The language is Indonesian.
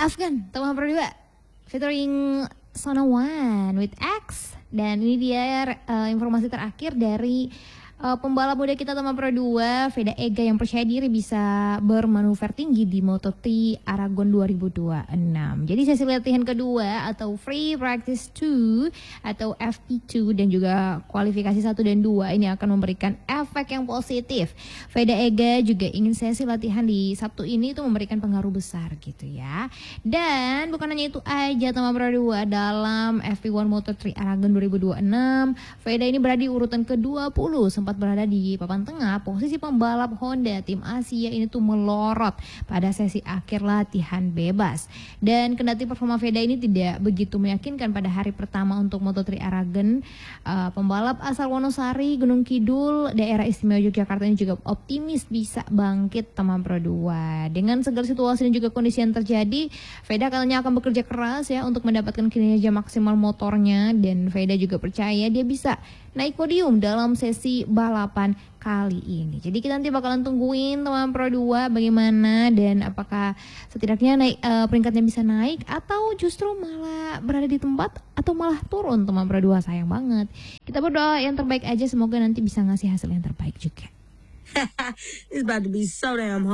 Afgan, teman Pro 2 featuring Sona One with X. Dan ini dia informasi terakhir dari pembalap muda kita teman Pro 2, Veda Ega, yang percaya diri bisa bermanuver tinggi di Moto3 Aragon 2026. Jadi sesi latihan kedua atau Free Practice 2 atau FP2 dan juga kualifikasi 1 dan 2 ini akan memberikan efek yang positif. Veda Ega juga ingin sesi latihan di Sabtu ini itu memberikan pengaruh besar gitu ya. Dan bukan hanya itu aja teman Pro 2, dalam FP1 Moto3 Aragon 2026, Veda ini berada di urutan ke-20, sempat berada di papan tengah. Posisi pembalap Honda tim Asia ini tuh melorot pada sesi akhir latihan bebas. Dan kendati performa Veda ini tidak begitu meyakinkan pada hari pertama untuk Moto3 Aragon, pembalap asal Wonosari, Gunung Kidul, daerah istimewa Yogyakarta ini juga optimis bisa bangkit teman Pro 2. Dengan segala situasi dan juga kondisi yang terjadi, Veda katanya akan bekerja keras ya untuk mendapatkan kinerja maksimal motornya, dan Veda juga percaya dia bisa naik podium dalam sesi balapan kali ini. Jadi kita nanti bakalan tungguin teman Pro 2 bagaimana dan apakah setidaknya naik peringkatnya bisa naik atau justru malah berada di tempat atau malah turun teman Pro 2. Sayang banget. Kita berdoa yang terbaik aja, semoga nanti bisa ngasih hasil yang terbaik juga. It's about to be so damn hard.